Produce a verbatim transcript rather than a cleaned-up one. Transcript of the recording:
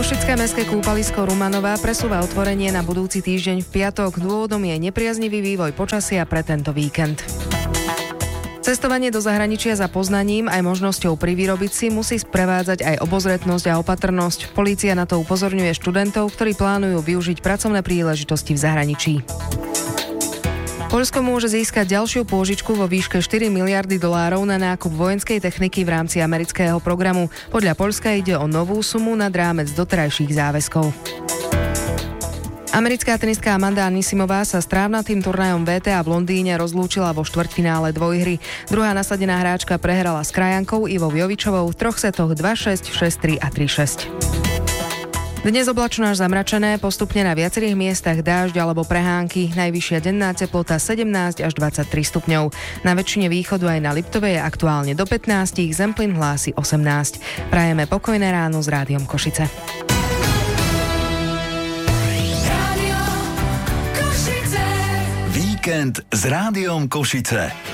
Košické mestské kúpalisko Rumanová presúva otvorenie na budúci týždeň v piatok. Dôvodom je nepriaznivý vývoj počasia pre tento víkend. Cestovanie do zahraničia za poznaním aj možnosťou privyrobiť si musí sprevádzať aj obozretnosť a opatrnosť. Polícia na to upozorňuje študentov, ktorí plánujú využiť pracovné príležitosti v zahraničí. Poľsko môže získať ďalšiu pôžičku vo výške štyri miliardy dolárov na nákup vojenskej techniky v rámci amerického programu. Podľa Poľska ide o novú sumu nad rámec doterajších záväzkov. Americká tenistka Amanda Anisimová sa s trávnatým turnajom vé té á v Londýne rozlúčila vo štvrťfinále dvojhry. Druhá nasadená hráčka prehrala s krajankou Ivou Jovičovou v troch setoch dva šesť, šesť tri a tri šesť. Dnes oblačno až zamračené, postupne na viacerých miestach dážď alebo prehánky, najvyššia denná teplota sedemnásť až dvadsaťtri stupňov. Na väčšine východu aj na Liptove je aktuálne do pätnásť, Zemplín hlási osemnásť. Prajeme pokojné ráno s Rádiom Košice. Víkend s Rádiom Košice.